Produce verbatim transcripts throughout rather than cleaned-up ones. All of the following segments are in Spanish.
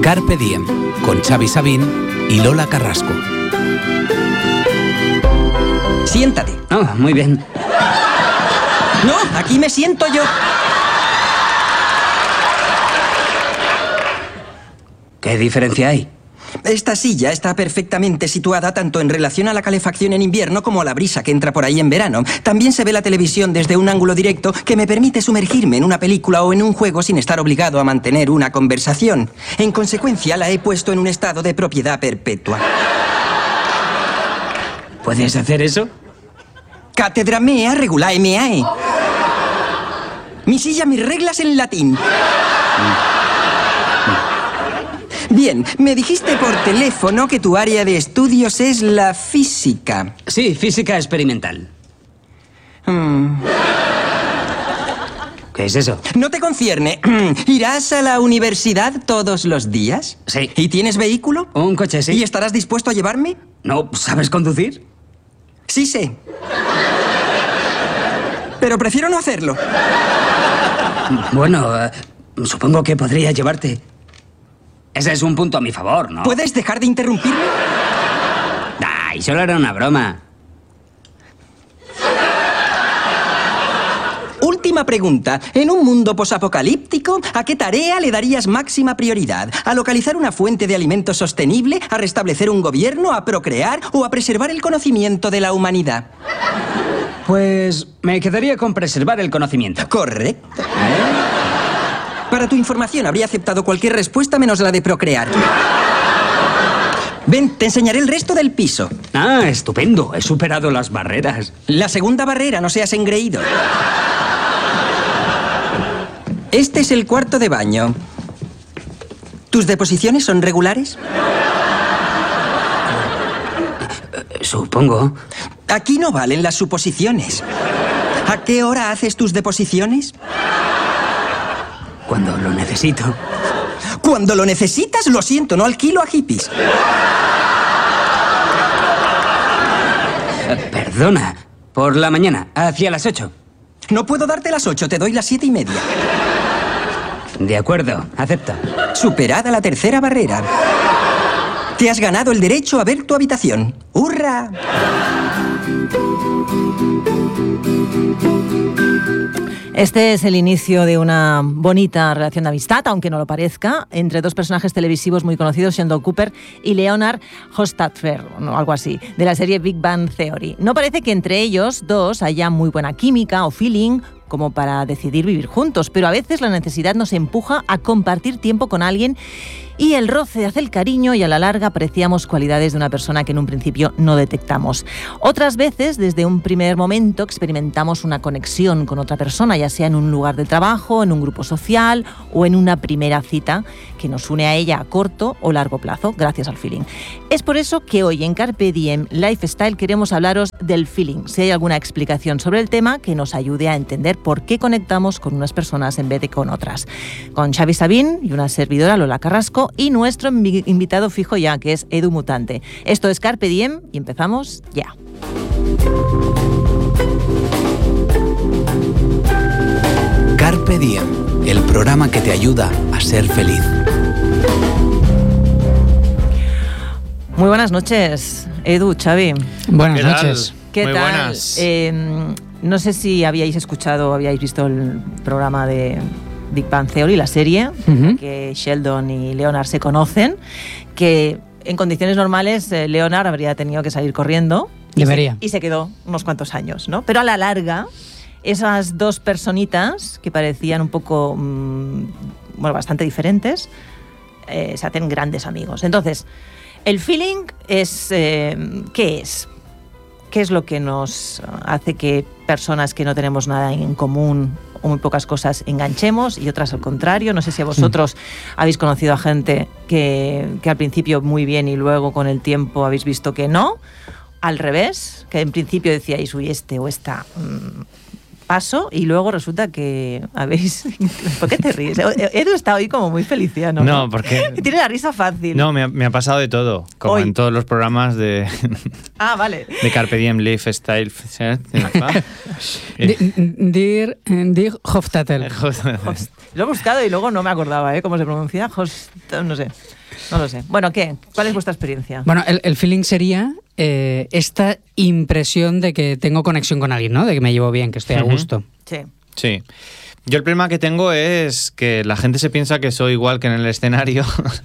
Carpe Diem, con Xavi Sabín y Lola Carrasco. Siéntate. Oh, muy bien. No, aquí me siento yo. ¿Qué diferencia hay? Esta silla está perfectamente situada tanto en relación a la calefacción en invierno como a la brisa que entra por ahí en verano. También se ve la televisión desde un ángulo directo que me permite sumergirme en una película o en un juego sin estar obligado a mantener una conversación. En consecuencia, la he puesto en un estado de propiedad perpetua. ¿Puedes hacer eso? Cátedra mea, regulae meae. Mi silla, mis reglas en latín. Bien, me dijiste por teléfono que tu área de estudios es la física. Sí, física experimental. Hmm. ¿Qué es eso? No te concierne. ¿Irás a la universidad todos los días? Sí. ¿Y tienes vehículo? Un coche, sí. ¿Y estarás dispuesto a llevarme? ¿No sabes conducir? Sí sé. Pero prefiero no hacerlo. Bueno, uh, supongo que podría llevarte. Ese es un punto a mi favor, ¿no? ¿Puedes dejar de interrumpirme? Ay, solo era una broma. Última pregunta. En un mundo posapocalíptico, ¿a qué tarea le darías máxima prioridad? ¿A localizar una fuente de alimento sostenible? ¿A restablecer un gobierno? ¿A procrear? ¿O a preservar el conocimiento de la humanidad? Pues me quedaría con preservar el conocimiento. Correcto. Para tu información, habría aceptado cualquier respuesta menos la de procrear. Ven, te enseñaré el resto del piso. Ah, estupendo. He superado las barreras. La segunda barrera, no seas engreído. Este es el cuarto de baño. ¿Tus deposiciones son regulares? Supongo. Aquí no valen las suposiciones. ¿A qué hora haces tus deposiciones? Cuando lo necesito. Cuando lo necesitas, lo siento, no alquilo a hippies. Eh, perdona. Por la mañana, hacia las ocho. No puedo darte las ocho, te doy las siete y media. De acuerdo, acepto. Superada la tercera barrera. Te has ganado el derecho a ver tu habitación. ¡Hurra! Este es el inicio de una bonita relación de amistad, aunque no lo parezca, entre dos personajes televisivos muy conocidos, Sheldon Cooper y Leonard Hofstadter, o algo así, de la serie Big Bang Theory. No parece que entre ellos dos haya muy buena química o feeling como para decidir vivir juntos, pero a veces la necesidad nos empuja a compartir tiempo con alguien y el roce hace el cariño y a la larga apreciamos cualidades de una persona que en un principio no detectamos. Otras veces, desde un primer momento, experimentamos una conexión con otra persona, ya sea en un lugar de trabajo, en un grupo social o en una primera cita que nos une a ella a corto o largo plazo, gracias al feeling. Es por eso que hoy en Carpe Diem Lifestyle queremos hablaros del feeling, si hay alguna explicación sobre el tema que nos ayude a entender por qué conectamos con unas personas en vez de con otras. Con Xavi Sabín y una servidora, Lola Carrasco, y nuestro invitado fijo ya, que es Edu Mutante. Esto es Carpe Diem y empezamos ya. Carpe Diem, el programa que te ayuda a ser feliz. Muy buenas noches, Edu, Xavi. Buenas ¿Qué noches. tal? ¿Qué Muy tal? buenas. Eh, no sé si habíais escuchado o habíais visto el programa de Big Bang Theory, la serie, Uh-huh. que Sheldon y Leonard se conocen, que en condiciones normales eh, Leonard habría tenido que salir corriendo. Y Debería. Se, y se quedó unos cuantos años, ¿no? Pero a la larga, esas dos personitas que parecían un poco, mmm, bueno, bastante diferentes, eh, se hacen grandes amigos. Entonces, el feeling es, eh, ¿qué es? ¿Qué es lo que nos hace que personas que no tenemos nada en común o muy pocas cosas enganchemos y otras al contrario? No sé si a vosotros habéis conocido a gente que, que al principio muy bien y luego con el tiempo habéis visto que no. Al revés, que en principio decíais, uy, este o esta, mmm, paso y luego resulta que habéis... ¿Por qué te ríes? Edu está hoy como muy feliciano. No, no porque... Tiene la risa fácil. No, me ha, me ha pasado de todo, como Hoy. en todos los programas de... Ah, vale. de Carpe Diem, Live, Style... Di- Dir, dir Hofstadter. Host. Lo he buscado y luego no me acordaba, ¿eh? ¿Cómo se pronuncia? Host... No sé. No lo sé. Bueno, ¿qué? ¿Cuál es vuestra experiencia? Bueno, el, el feeling sería eh, esta impresión de que tengo conexión con alguien, ¿no? De que me llevo bien, que estoy a Ujú. gusto. Sí. Sí. Yo el problema que tengo es que la gente se piensa que soy igual que en el escenario.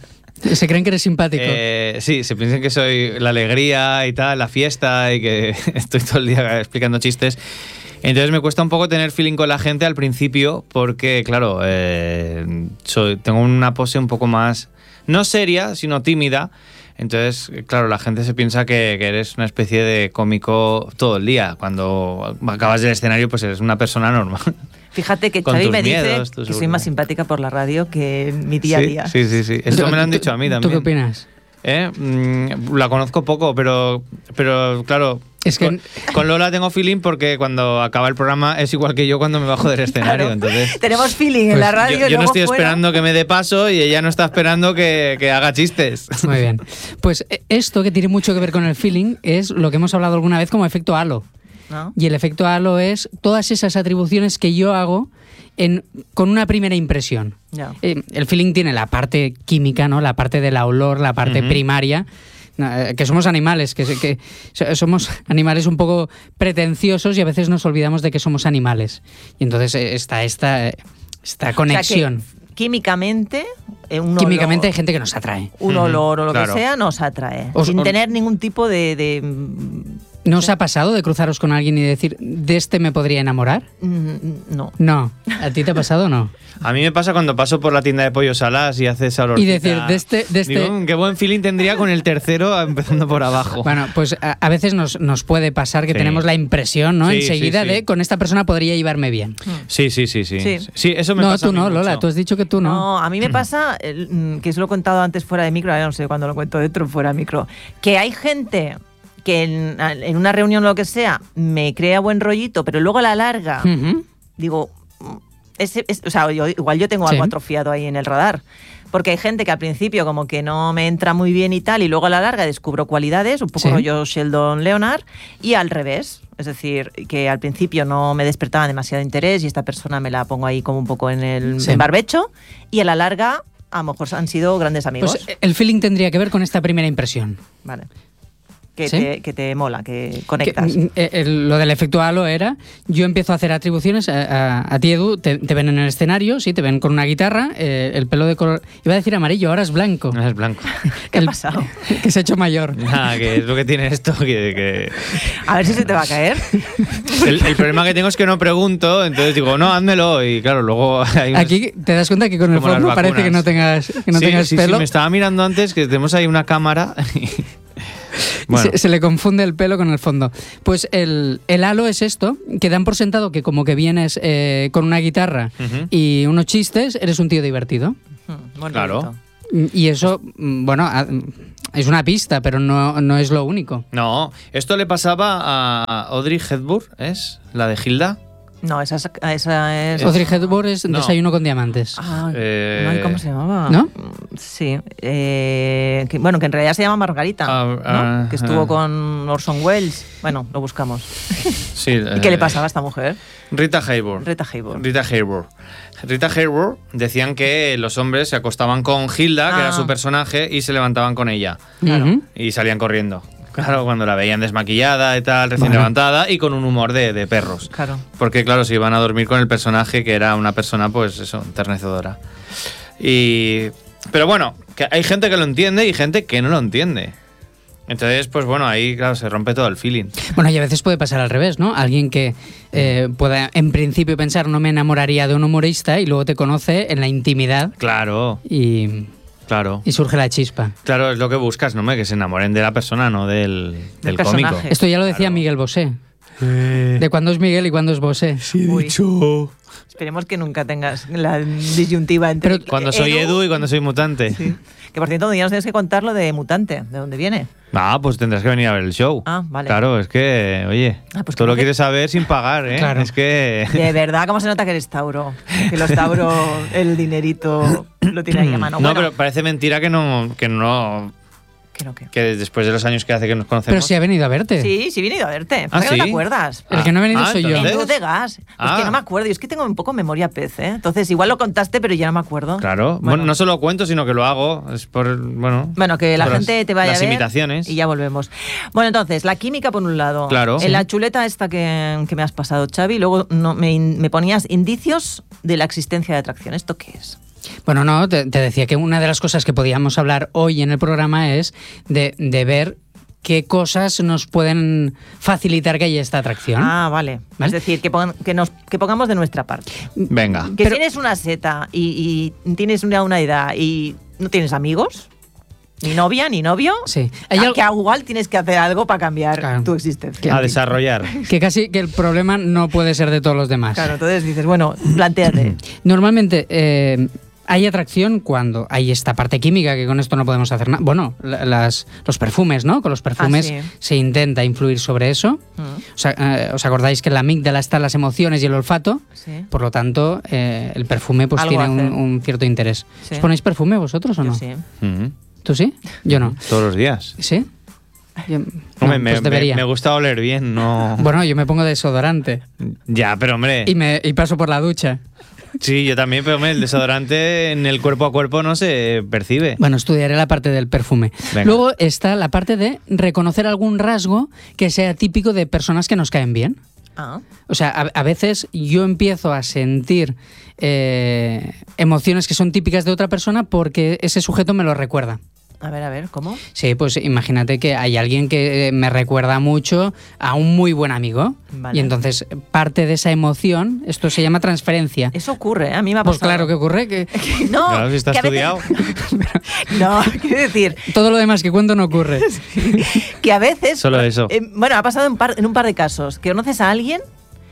Se creen que eres simpático. Eh, sí, se piensan que soy la alegría y tal, la fiesta y que estoy todo el día explicando chistes. Entonces me cuesta un poco tener feeling con la gente al principio porque, claro, eh, soy, tengo una pose un poco más, no seria, sino tímida. Entonces, claro, la gente se piensa que, que eres una especie de cómico todo el día. Cuando acabas del escenario, pues eres una persona normal. Fíjate que Con Xavi tus me miedos, dice tu que soy seguridad. más simpática por la radio que en mi día a Sí, día. sí, sí, sí. Esto me lo han dicho a mí ¿Tú también. qué opinas? ¿Eh? Mm, la conozco poco, pero, pero claro, Es que- con, con Lola tengo feeling porque cuando acaba el programa es igual que yo cuando me bajo del escenario. Claro. Entonces, Tenemos feeling en la radio yo, y yo no luego estoy fuera. esperando que me dé paso y ella no está esperando que, que haga chistes. Muy bien. Pues eh, esto que tiene mucho que ver con el feeling es lo que hemos hablado alguna vez como efecto halo. ¿No? Y el efecto halo es todas esas atribuciones que yo hago en, con una primera impresión. Ya. Eh, el feeling tiene la parte química, ¿no? La parte del olor, la parte Ujú. primaria. eh, Que somos animales, que, se- que so- somos animales un poco pretenciosos y a veces nos olvidamos de que somos animales. Y entonces eh, está esta, eh, esta conexión. O sea que, químicamente, eh, un Químicamente hay olor, gente que nos atrae. un Ujú, olor o lo claro. que sea nos atrae. Os- sin os- tener ningún tipo de... de mm, ¿No os ha pasado de cruzaros con alguien y decir, de este me podría enamorar? mm, no. No. ¿A ti te ha pasado o no? A mí me pasa cuando paso por la tienda de pollos alas y haces esa olorcita. Y decir, de este- de este- Digo, "Mm, qué buen feeling tendría con el tercero empezando por abajo. Bueno, pues a, a veces nos, nos puede pasar que Sí. tenemos la impresión, ¿no? Sí, Enseguida sí, sí. de, con esta persona podría llevarme bien. Sí, sí, sí, sí. Sí. Sí, eso me No, pasa a tú mí no, mucho. Lola, tú has dicho que tú no. No, a mí me pasa, el, mm, que os lo he contado antes fuera de micro, ahora no sé cuándo lo cuento dentro fuera de micro, que hay gente que en, en una reunión o lo que sea me crea buen rollito, pero luego a la larga Ujú. digo, mm, ese- es- o sea, yo- igual yo tengo Sí. algo atrofiado ahí en el radar. Porque hay gente que al principio como que no me entra muy bien y tal, y luego a la larga descubro cualidades, un poco Sí. rollo Sheldon Leonard, y al revés. Es decir, que al principio no me despertaba demasiado interés y esta persona me la pongo ahí como un poco en el Sí. en barbecho, y a la larga a lo mejor han sido grandes amigos. Pues el feeling tendría que ver con esta primera impresión. Vale. Que, ¿Sí? te, que te mola, que Que, conectas. mm, eh, el- lo del efecto halo era, yo empiezo a hacer atribuciones, a, a- a ti Edu, te, te ven en el escenario, sí, te ven con una guitarra, eh, el pelo de color, iba a decir amarillo, ahora es blanco. No es blanco. ¿Qué ha El- pasado? Que se ha hecho mayor. Nada, que es lo que tiene esto, que... que- A ver si se te va a caer. El, el problema que tengo es que no pregunto, entonces digo, no, házmelo, y claro, luego hay unas- Aquí te das cuenta que con el Como las fondo parece que vacunas. no tengas, que no sí, tengas sí, pelo. Sí, me estaba mirando antes que tenemos ahí una cámara. y- Bueno, Se, se le confunde el pelo con el fondo. Pues el, el halo es esto, que dan por sentado que como que vienes eh, con una guitarra Ujú. y unos chistes, eres un tío divertido. Mm, buen Claro. rollito. Y eso, mm, bueno, a- es una pista, pero no, no es lo único. no, esto le pasaba a Audrey Hepburn, ¿es? La de Hilda. No, esa es... Esa es Audrey Hepburn es No. Desayuno con diamantes. Ah, Eh, no, ¿y cómo se llamaba? ¿No? Sí. eh, que- bueno, que en realidad se llama Margarita, Ah, ¿no? ah, que estuvo ah. con Orson Welles. Bueno, lo buscamos. Sí. ¿Y qué le pasaba a esta mujer? Rita Hayworth. Rita Hayworth. Rita Hayworth. Rita Hayworth decían que los hombres se acostaban con Hilda, que Ah. era su personaje, y se levantaban con ella. Ujú. Y salían corriendo. Claro, cuando la veían desmaquillada y tal, recién Bueno. levantada y con un humor de, de perros. Claro. Porque, claro, se iban a dormir con el personaje que era una persona, pues eso, enternecedora. Y. Pero bueno, que hay gente que lo entiende y gente que no lo entiende. Entonces, pues bueno, ahí, claro, se rompe todo el feeling. Bueno, y a veces puede pasar al revés, ¿no? Alguien que eh, pueda en principio pensar no me enamoraría de un humorista y luego te conoce en la intimidad Claro, y, claro. y surge la chispa. Claro, es lo que buscas, ¿no? Que se enamoren de la persona, no del, del personaje. cómico. Esto ya lo decía Claro. Miguel Bosé. Eh, De cuándo es Miguel y cuándo es Bosé. sí, he Uy. dicho. Esperemos que nunca tengas la disyuntiva entre... Pero Cuando soy Edu y cuando soy mutante. Sí. Que por cierto, un día nos tienes que contar lo de Mutante, de dónde viene. Ah, pues tendrás que venir a ver el show. Ah, vale. Claro, es que, oye, Ah, pues tú como lo que- quieres saber sin pagar, ¿eh? Claro. Es que... De verdad, ¿cómo se nota que eres Tauro? Que los Tauro, el dinerito lo tiene ahí a mano. No, Bueno, pero parece mentira que no, que no, que no, que- que después de los años que hace que nos conocemos. Pero si ha venido a verte. Sí, sí, he venido a verte. ¿Ah, ¿Por qué no sí? te acuerdas? El que no ha venido Ah, soy yo. En entonces- Cruz de Gas. Es Ah. que no me acuerdo. Yo es que tengo un poco memoria pez, ¿eh? Entonces, igual lo contaste, pero ya no me acuerdo. Claro. Bueno, no solo cuento, sino que lo hago. Es por, bueno... Bueno, que la por gente las- te vaya las a ver imitaciones. y ya volvemos. Bueno, entonces, la química por un lado. Claro. En Sí. la chuleta esta que, que me has pasado, Xavi, luego no, me, in- me ponías indicios de la existencia de atracción. ¿Esto qué es? Bueno, no, te, te decía que una de las cosas que podíamos hablar hoy en el programa es de, de ver qué cosas nos pueden facilitar que haya esta atracción. Ah, vale. ¿Vale? Es decir, que, pon- que, nos, que pongamos de nuestra parte. Venga. Que Pero- tienes una seta y, y tienes una, una edad y no tienes amigos, ni novia, ni novio, Sí. Hay ah, algo- que igual tienes que hacer algo para cambiar Claro. tu existencia. A desarrollar. Que casi que el problema no puede ser de todos los demás. Claro, entonces dices, bueno, plantéate. Normalmente eh, hay atracción cuando hay esta parte química, que con esto no podemos hacer nada. Bueno, la- las, los perfumes, ¿no? Con los perfumes Ah, sí. se intenta influir sobre eso. Mm, O sea, eh, ¿os acordáis que en la amígdala están las emociones y el olfato? sí. Por lo tanto, eh, el perfume pues Algo tiene un, hace. un cierto interés. Sí. ¿Os ponéis perfume vosotros o Yo no? sí. Ujú. ¿Tú sí? Yo no. Todos los días. ¿Sí? Yo- no, Hombre, me, pues me- debería. me gusta oler bien, no... Bueno, yo me pongo desodorante Ya, pero hombre... y, me, y paso por la ducha. Sí, yo también, pero hombre, el desodorante en el cuerpo a cuerpo no se percibe. Bueno, estudiaré la parte del perfume. Venga. Luego está la parte de reconocer algún rasgo que sea típico de personas que nos caen bien. Ah, O sea, a, a veces yo empiezo a sentir eh, emociones que son típicas de otra persona porque ese sujeto me lo recuerda. a ver, a ver, ¿cómo? Sí, pues imagínate que hay alguien que eh, me recuerda mucho a un muy buen amigo. Vale. Y entonces parte de esa emoción, esto se llama transferencia. Eso ocurre, ¿eh? A mí me ha Pues pasado. claro que ocurre, que No, Claro, si está que a veces- estudiado. No, quiero decir todo lo demás que cuento no ocurre. que a veces... Solo eso. eh, bueno, ha pasado en, par- en un par de casos, que conoces a alguien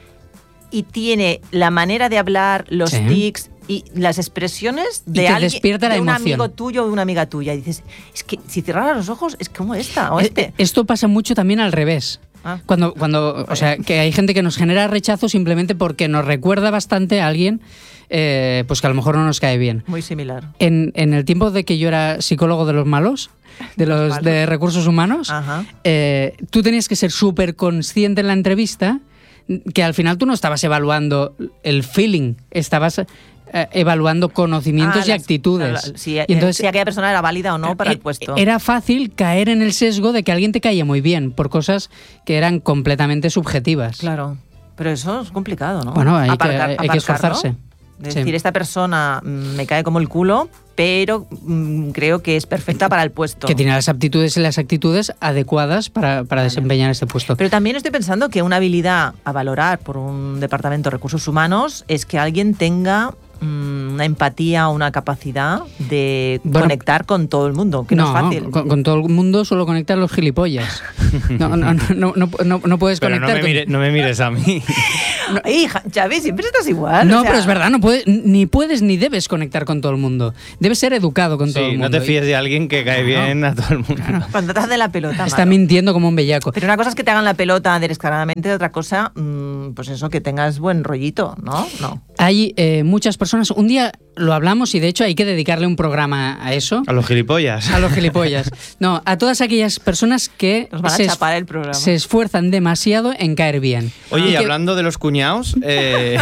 y tiene la manera de hablar, los Sí. tics y las expresiones de te alguien, despierta la de un emoción. amigo tuyo o de una amiga tuya. Y dices, es que si cerraras los ojos, es como esta o Eh, este. eh, Esto pasa mucho también al revés. Ah. Cuando, cuando, o sea, que hay gente que nos genera rechazo simplemente porque nos recuerda bastante a alguien, eh, pues que a lo mejor no nos cae bien. Muy similar. En, en el tiempo de que yo era psicólogo de los malos, de Los los malos. de recursos humanos, Ajá. eh, tú tenías que ser súper consciente en la entrevista que al final tú no estabas evaluando el feeling, estabas eh, evaluando conocimientos Ah, y las- actitudes. claro, Si, Y entonces, si aquella persona era válida o no para el eh, puesto. Era fácil caer en el sesgo de que alguien te caía muy bien por cosas que eran completamente subjetivas. Claro. Pero eso es complicado, ¿no? Bueno, hay, que, Aparcar- hay que aparcarlo. esforzarse. Es Sí. decir, esta persona mm, me cae como el culo, pero mm, creo que es perfecta para el puesto. Que tiene las aptitudes y las actitudes adecuadas para, para desempeñar este puesto. Pero también estoy pensando que una habilidad a valorar por un departamento de recursos humanos es que alguien tenga mm, una empatía, una capacidad de Bueno, conectar con todo el mundo, que no, es fácil. Con, con todo el mundo solo conectan los gilipollas. No, no, no, no, no, no- no puedes Pero no conectar me, con- mire- no me mires a mí. Hija, Xavi, siempre estás igual. No, o sea, pero es verdad, no puedes, ni puedes ni debes conectar con todo el mundo. Debes ser educado con todo Sí, el no mundo. te fíes de alguien que cae bien a todo el mundo. Cuando te hacen la pelota. Está malo. mintiendo como un bellaco. Pero una cosa es que te hagan la pelota descaradamente, otra cosa, mm, pues eso, que tengas buen rollito, ¿no? No. Hay eh, muchas personas. Un día lo hablamos y de hecho hay que dedicarle un programa a eso. A los gilipollas. A los gilipollas. No, a todas aquellas personas que Nos van a se, es- chapar el programa. se esfuerzan demasiado en caer bien. Oye, y que- hablando de los cuñados, eh,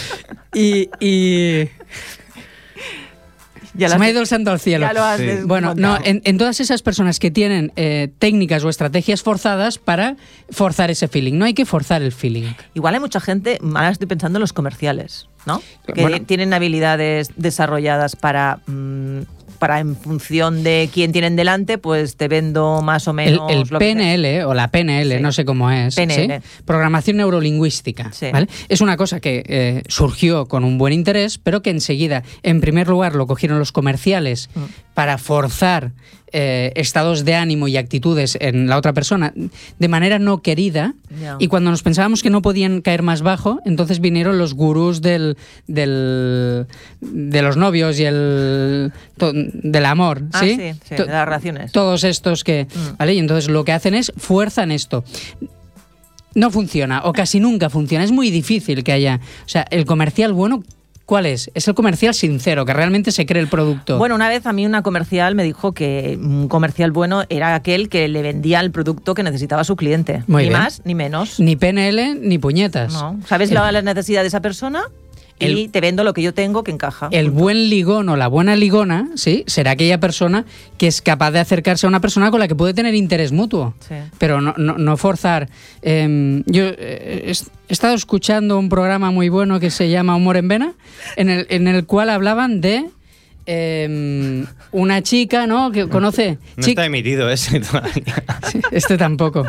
Y, y- Ya se lo me ha has- ido el santo al cielo. Ya lo has Sí. Bueno, no, desmontado. en, en todas esas personas que tienen eh, técnicas o estrategias forzadas para forzar ese feeling. No hay que forzar el feeling. Igual hay mucha gente, ahora estoy pensando en los comerciales, ¿no? Que Bueno. tienen habilidades desarrolladas para, mm, para en función de quién tienen delante, pues te vendo más o El, menos el lo que P N L o la P N L, Sí. no sé cómo es. P N L. ¿sí? Programación neurolingüística. Sí. ¿vale? Es una cosa que eh, surgió con un buen interés, pero que enseguida, en primer lugar, lo cogieron los comerciales Mm. para forzar eh, estados de ánimo y actitudes en la otra persona de manera no querida. Ya. Y cuando nos pensábamos que no podían caer más bajo, entonces vinieron los gurús del, del de los novios y el to, del amor, Ah, ¿sí? sí, sí, To- de las relaciones. Todos estos que, Mm. ¿vale? Y entonces lo que hacen es fuerzan esto. No funciona, o casi nunca funciona. Es muy difícil que haya... O sea, el comercial bueno, ¿cuál es? Es el comercial sincero, que realmente se cree el producto. Bueno, una vez a mí una comercial me dijo que un comercial bueno era aquel que le vendía el producto que necesitaba su cliente. Muy ni bien. más ni menos. Ni P N L ni puñetas. No. Sabes la, la necesidad de esa persona y El- te vendo lo que yo tengo que encaja. El buen ligón o la buena ligona, ¿sí? Será aquella persona que es capaz de acercarse a una persona con la que puede tener interés mutuo. Sí. Pero no, no, no forzar. Eh, yo eh, he estado escuchando un programa muy bueno que se llama Humor en Vena, en el, en el cual hablaban de eh, una chica, ¿no? Que conoce... No Chic- está emitido ese todavía. Sí, este tampoco.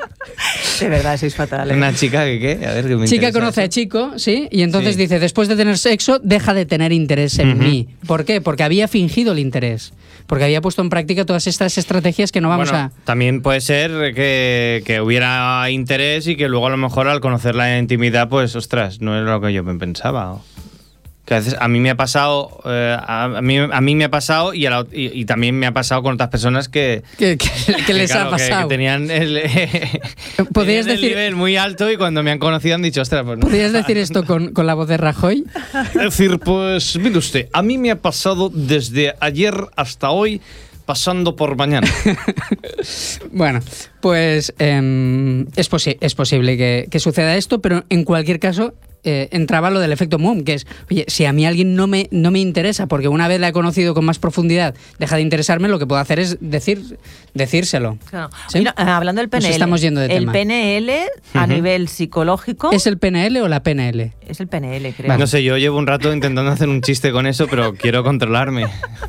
De verdad, sois fatales. Una chica que qué, a ver, que me Chica interesa conoce a eso. chico, ¿sí? Y entonces Sí. dice, después de tener sexo, deja de tener interés en Ujú. mí. ¿Por qué? Porque había fingido el interés. Porque había puesto en práctica todas estas estrategias que no vamos Bueno, a... también puede ser que, que hubiera interés y que luego a lo mejor al conocerla en intimidad, pues ostras, no es lo que yo me pensaba. Que a veces a mí me ha pasado, eh, a, a mí, a mí me ha pasado y, a la- y, y también me ha pasado con otras personas que, que, que- que les claro, ha que- pasado. Que, tenían el, ¿Podrías tenían el decir- nivel muy alto y cuando me han conocido han dicho, ostras, pues no. ¿Podrías decir esto con, con la voz de Rajoy? Es decir, pues mire usted, a mí me ha pasado desde ayer hasta hoy, pasando por mañana. Bueno, pues eh, es, posi- es posible que, que suceda esto, pero en cualquier caso eh, entraba lo del efecto Moom, que es, oye, si a mí alguien no me, no me interesa porque una vez la he conocido con más profundidad, deja de interesarme, lo que puedo hacer es decir, decírselo. Claro. ¿Sí? Mira, eh, hablando del P N L. Nos estamos yendo de el tema. P N L a Ujú. nivel psicológico ¿Es el P N L o la P N L? es el P N L, creo. Vale. No sé, yo llevo un rato intentando hacer un chiste con eso, pero quiero controlarme.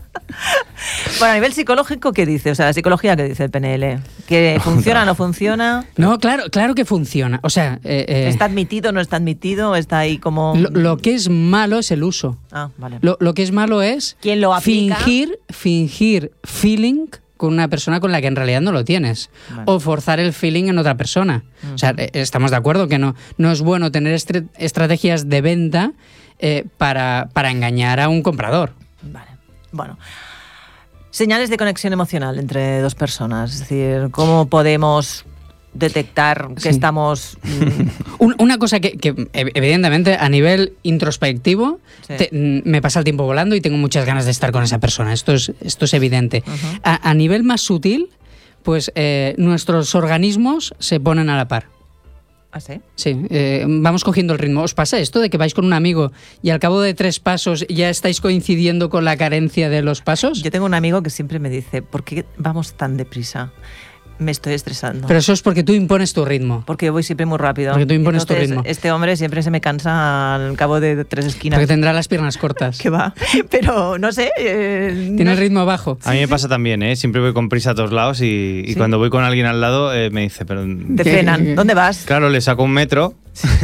Bueno, a nivel psicológico, ¿qué dice? O sea, la psicología, ¿qué dice el P N L? ¿Que funciona, no funciona? No, claro, claro que funciona. O sea, eh, eh, ¿Está admitido, no está admitido? ¿Está ahí como...? lo, lo que es malo es el uso. Ah, vale. Lo, lo que es malo es ¿Quién lo aplica? fingir, fingir feeling con una persona con la que en realidad no lo tienes. Vale. O forzar el feeling en otra persona. O sea, eh, estamos de acuerdo que no, no es bueno tener estre- estrategias de venta eh, para, para engañar a un comprador. Vale. Bueno. Señales de conexión emocional entre dos personas. Es decir, ¿cómo podemos detectar que Sí. estamos... mm, Un- una cosa que, que, ev- evidentemente a nivel introspectivo Sí. te- mm, me pasa el tiempo volando y tengo muchas ganas de estar con esa persona. Esto es, esto es evidente. Ujú. a, a nivel más sutil, pues eh, nuestros organismos se ponen a la par. ¿Ah, sí? Sí, eh, vamos cogiendo el ritmo. ¿Os pasa esto de que vais con un amigo y al cabo de tres pasos ya estáis coincidiendo con la carencia de los pasos? Yo tengo un amigo que siempre me dice, ¿por qué vamos tan deprisa? Me estoy estresando. Pero eso es porque tú impones tu ritmo. Porque yo voy siempre muy rápido. Porque tú impones tu Entonces, ritmo. Este hombre siempre se me cansa al cabo de tres esquinas. Porque tendrá las piernas cortas. Que va. Pero no sé. eh, Tiene no- el ritmo bajo. A mí me pasa también, ¿eh? Siempre voy con prisa a todos lados y, y Sí. cuando voy con alguien al lado eh, me dice, pero... Te frenan. ¿Dónde vas? Claro, le saco un metro.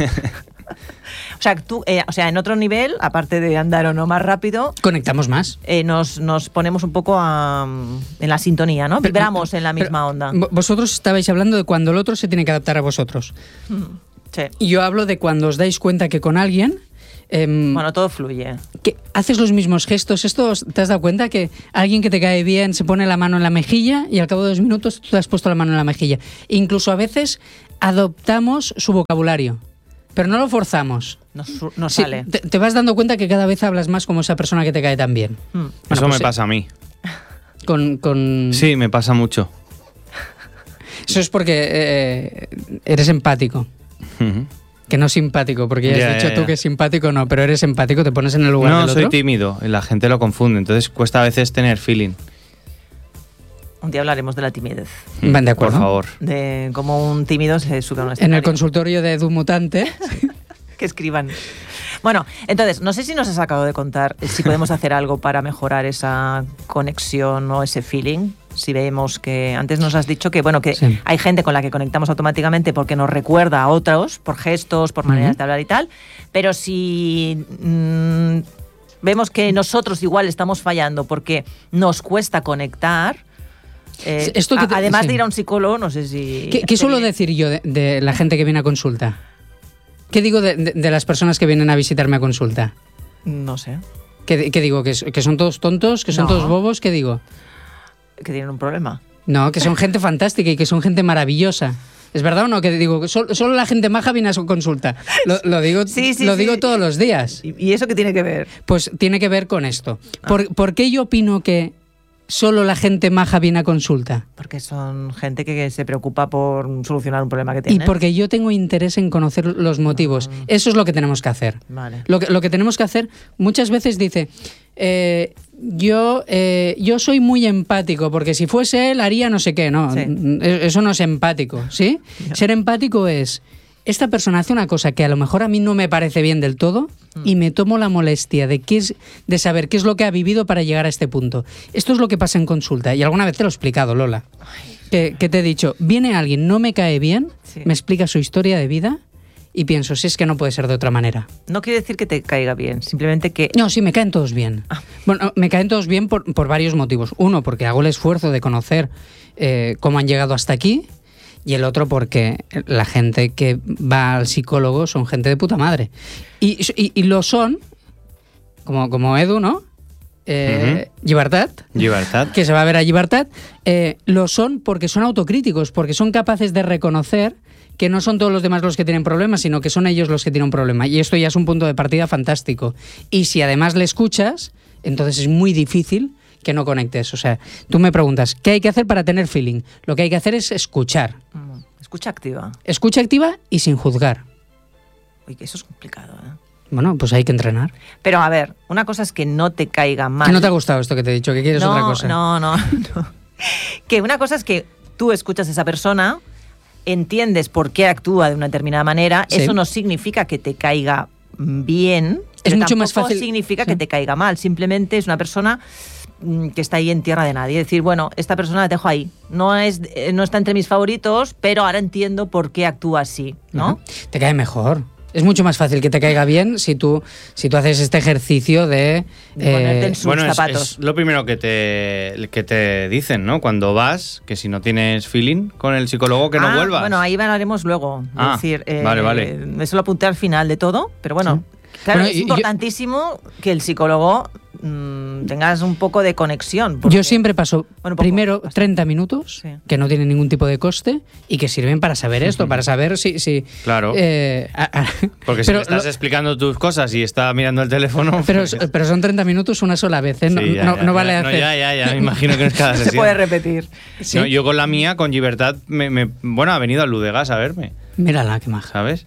O sea, tú, eh, o sea, en otro nivel, aparte de andar o no más rápido, Conectamos más. eh, nos, nos ponemos un poco a, en la sintonía, ¿no? Pero- Vibramos en la pero misma onda. vo- Vosotros estabais hablando de cuando el otro se tiene que adaptar a vosotros. Sí. Y yo hablo de cuando os dais cuenta que con alguien... em, Bueno, todo fluye. que haces los mismos gestos. Esto, ¿te has dado cuenta que alguien que te cae bien se pone la mano en la mejilla y al cabo de dos minutos tú te has puesto la mano en la mejilla? Incluso a veces adoptamos su vocabulario, pero no lo forzamos. Nos, su- nos Sí, sale. te, te vas dando cuenta que cada vez hablas más como esa persona que te cae tan bien. Mm. Bueno, Eso pues, me eh, pasa a mí. Con, con- Sí, me pasa mucho. Eso es porque eh, eres empático. Ujú. Que no simpático, porque ya, Ya, has dicho ya, tú ya. que es simpático, no, pero eres empático, te pones en el lugar No, del soy otro. tímido y la gente lo confunde, entonces cuesta a veces tener feeling. Un día hablaremos de la timidez. Van de acuerdo. Por favor. De cómo un tímido se sube a un En escenario. el consultorio de Edu Mutante. Que escriban. Bueno, entonces, no sé si nos has acabado de contar si podemos hacer algo para mejorar esa conexión o ese feeling. Si vemos que antes nos has dicho que bueno que Sí. hay gente con la que conectamos automáticamente porque nos recuerda a otros por gestos, por maneras Ujú. de hablar y tal, pero si mm, vemos que nosotros igual estamos fallando porque nos cuesta conectar. Eh, Esto que te, además sí. de ir a un psicólogo, no sé si... ¿Qué, qué suelo decir yo de, de la gente que viene a consulta? ¿Qué digo de, de, de las personas que vienen a visitarme a consulta? No sé. ¿Qué, qué digo? ¿Que, ¿Que son todos tontos? ¿Que son No. todos bobos? ¿Qué digo? Que tienen un problema. No, que son gente fantástica y que son gente maravillosa. ¿Es verdad o no? Que digo, que solo, solo la gente maja viene a su consulta. Lo, lo digo, Sí, sí, lo sí. digo todos los días. ¿Y, y eso qué tiene que ver? Pues tiene que ver con esto. ¿Por, ¿por qué yo opino que solo la gente maja viene a consulta? Porque son gente que se preocupa por solucionar un problema que Y tienen. porque yo tengo interés en conocer los motivos. Eso es lo que tenemos que hacer. Vale. Lo que, lo que tenemos que hacer, muchas veces dice, eh, yo, eh, yo soy muy empático, porque si fuese él haría no sé qué, no, Sí. eso no es empático, ¿sí? Ya. Ser empático es, esta persona hace una cosa que a lo mejor a mí no me parece bien del todo y me tomo la molestia de, qué es, de saber qué es lo que ha vivido para llegar a este punto. Esto es lo que pasa en consulta, y alguna vez te lo he explicado, Lola, que, que te he dicho, viene alguien, no me cae bien, Sí. me explica su historia de vida y pienso, si es que no puede ser de otra manera. No quiere decir que te caiga bien, simplemente que... No, sí, me caen todos bien. Bueno, me caen todos bien por, por varios motivos. Uno, porque hago el esfuerzo de conocer eh, cómo han llegado hasta aquí. Y el otro, porque la gente que va al psicólogo son gente de puta madre. Y, y, y lo son, como, como Edu, ¿no? Eh, Llibertat. Libertad. Que se va a ver a Llibertat. Eh, lo son porque son autocríticos, porque son capaces de reconocer que no son todos los demás los que tienen problemas, sino que son ellos los que tienen un problema. Y esto ya es un punto de partida fantástico. Y si además le escuchas, entonces es muy difícil que no conectes. O sea, tú me preguntas, ¿qué hay que hacer para tener feeling? Lo que hay que hacer es escuchar. Mm, Escucha activa. Escucha activa y sin juzgar. Uy, que eso es complicado, ¿eh? Bueno, pues hay que entrenar. Pero a ver, una cosa es que no te caiga mal. ¿Que no te ha gustado esto que te he dicho? ¿Que quieres no, otra cosa? No, no, no. Que una cosa es que tú escuchas a esa persona, entiendes por qué actúa de una determinada manera, Sí. eso no significa que te caiga bien, Es pero mucho más tampoco fácil- significa sí. que te caiga mal, simplemente es una persona mm, que está ahí en tierra de nadie. Es decir, bueno, esta persona la dejo ahí. No, es, eh, no está entre mis favoritos, pero ahora entiendo por qué actúa así, ¿no? Ajá. Te cae mejor. Es mucho más fácil que te caiga bien si tú, si tú haces este ejercicio de... De ponerte en eh, sus Bueno, es, zapatos. es lo primero que te, que te dicen, ¿no? Cuando vas, que si no tienes feeling con el psicólogo, que no Ah, vuelvas. Bueno, ahí hablaremos luego. Ah, es decir, eh, vale, vale. Eso lo apunté al final de todo, pero bueno, claro, Bueno, es y- y yo- importantísimo que el psicólogo mm, tengas un poco de conexión. porque- Yo siempre paso Bueno, poco, primero bastante. treinta minutos, Sí. que no tienen ningún tipo de coste y que sirven para saber esto, para saber si... si Claro. eh, a- a- Porque si pero le estás lo- explicando tus cosas y está mirando el teléfono... pero, pues- pero son treinta minutos una sola vez, ¿eh? No, Sí, ya, no- ya, no ya. vale No, hacer... ya, ya, ya, me imagino que no es cada se sesión. puede repetir. ¿Sí? No, yo con la mía, con Libertad, me, me- bueno, ha venido al Ludegas a verme, Mírala, qué maja. ¿sabes?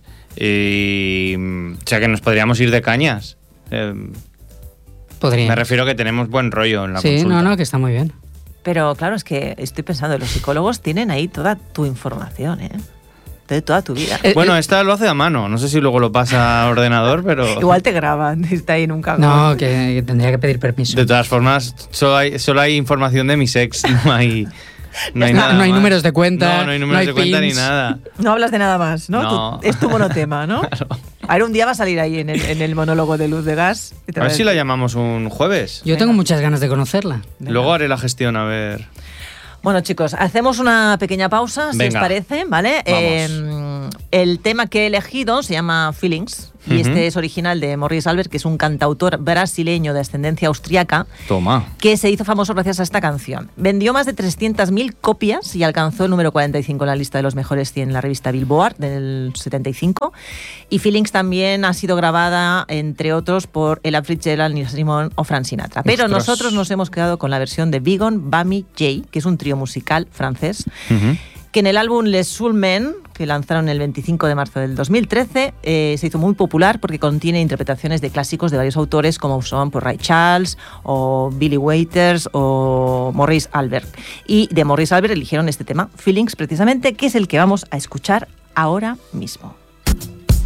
Y, mm, o sea que nos podríamos ir de cañas. Eh, Podría. me refiero que tenemos buen rollo en la Sí, consulta. no, no, que está muy bien. Pero claro, es que estoy pensando, los psicólogos tienen ahí toda tu información, ¿eh? De toda tu vida. Eh, Bueno, eh, esta lo hace a mano. No sé si luego lo pasa a ordenador, pero... Igual te graban, está ahí en un cagón. No, que, que tendría que pedir permiso. De todas formas, solo hay, solo hay información de mi ex. No hay, no hay No- nada no hay más. números de cuenta, No, no hay no números hay de cuenta ni pins. nada. No hablas de nada más, ¿no? No. Tú- es tu monotema, ¿no? A ver, un día va a salir ahí en el, en el monólogo de Luz de Gas. y te A va ver a si la decir- llamamos un jueves. Yo tengo muchas ganas de conocerla. Venga. Luego haré la gestión, a ver. Bueno, chicos, hacemos una pequeña pausa, si Venga. os parece, ¿vale? Vamos. Eh, el tema que he elegido se llama Feelings y Ujú. este es original de Maurice Albert, que es un cantautor brasileño de ascendencia austriaca Toma. que se hizo famoso gracias a esta canción. Vendió más de trescientas mil copias y alcanzó el número cuarenta y cinco en la lista de los mejores cien en la revista Billboard del setenta y cinco. Y Feelings también ha sido grabada, entre otros, por Ella Fitzgerald, Nina Simone o Frank Sinatra. Pero Ostras. nosotros nos hemos quedado con la versión de Bigon Bami Jay, que es un trío musical francés, Ujú. que en el álbum Les Soul Men, que lanzaron el veinticinco de marzo del dos mil trece, eh, se hizo muy popular porque contiene interpretaciones de clásicos de varios autores como son por Ray Charles o Billy Waiters o Maurice Albert. Y de Maurice Albert eligieron este tema, Feelings, precisamente, que es el que vamos a escuchar ahora mismo.